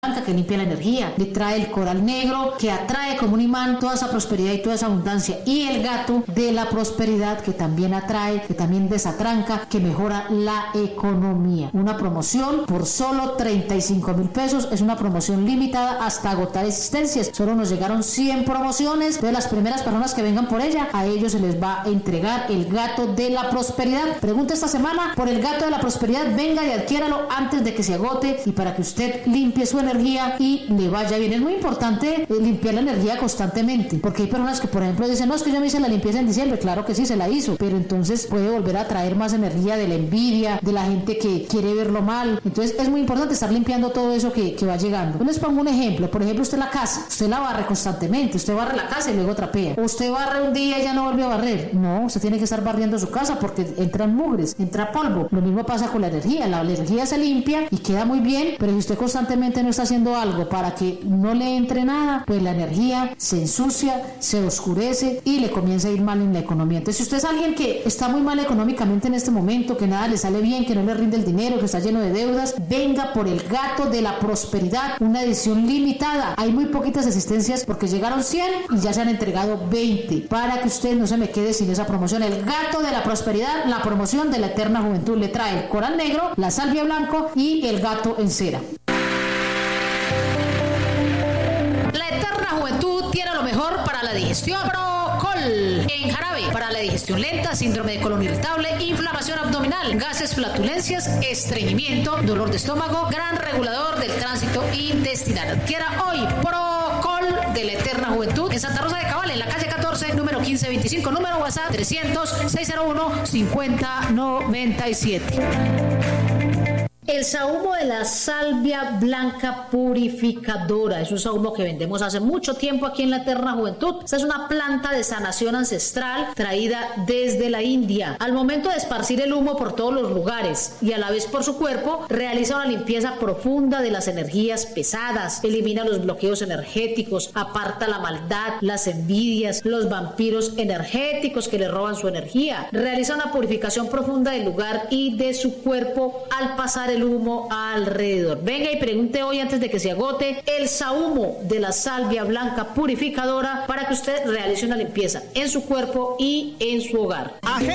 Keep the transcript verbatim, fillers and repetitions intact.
blanca que limpia la energía, le trae el coral negro que atrae como un imán toda esa prosperidad y toda esa abundancia, y el gato de la prosperidad que también atrae, que también desatranca, que mejora la economía. Una promoción por solo treinta y cinco mil pesos, es una promoción limitada hasta agotar existencias. Solo nos llegaron cien promociones, de las primeras personas que vengan por ella, a ellos se les va a entregar el gato de la prosperidad. Pregunta esta semana por el gato de la prosperidad, venga y adquiéralo antes de que se agote y para que usted limpie su energía y le vaya bien. Es muy importante eh, limpiar la energía constantemente, porque hay personas que por ejemplo dicen, no, es que yo me hice la limpieza en diciembre. Claro que sí, se la hizo, pero entonces puede volver a traer más energía de la envidia, de la gente que quiere verlo mal. Entonces es muy importante estar limpiando todo eso que, que va llegando. Yo les pongo un ejemplo. Por ejemplo, usted la casa, usted la barre constantemente, usted barre la casa y luego trapea. Usted barre un día y ya no vuelve a barrer. No, usted tiene que estar barriendo su casa porque entran mugres, entra polvo. Lo mismo pasa con la energía. La energía se limpia y queda muy bien, pero si usted constantemente no está haciendo algo para que no le entre nada, pues la energía se ensucia, se oscurece y le comienza a ir mal en la economía. Entonces, si usted es alguien que está muy mal económicamente en este momento, que nada le sale bien, que no le rinde el dinero, que está lleno de deudas, venga por el gato de la prosperidad, una edición limitada. Hay muy poquitas asistencias porque llegaron cien y ya se han entregado veinte, para que usted no se me quede sin esa promoción. El gato de la prosperidad, la promoción de la eterna juventud, le trae el coral negro, la salvia blanco y el gato en cera. La eterna juventud tiene lo mejor para la digestión. Procol en jarabe para la digestión lenta, síndrome de colon irritable, inflamación abdominal, gases, flatulencias, estreñimiento, dolor de estómago, gran regulador del tránsito intestinal. Adquiera hoy Procol de la eterna juventud en Santa Rosa de Cabal, en la calle catorce, número quince veinticinco, número WhatsApp trescientos, seiscientos uno, cincuenta noventa y siete. El sahumo de la salvia blanca purificadora es un sahumo que vendemos hace mucho tiempo aquí en la Eterna Juventud. Esta es una planta de sanación ancestral traída desde la India. Al momento de esparcir el humo por todos los lugares y a la vez por su cuerpo, realiza una limpieza profunda de las energías pesadas, elimina los bloqueos energéticos, aparta la maldad, las envidias, los vampiros energéticos que le roban su energía, realiza una purificación profunda del lugar y de su cuerpo al pasar el humo alrededor. Venga y pregunte hoy antes de que se agote el sahumo de la salvia blanca purificadora para que usted realice una limpieza en su cuerpo y en su hogar.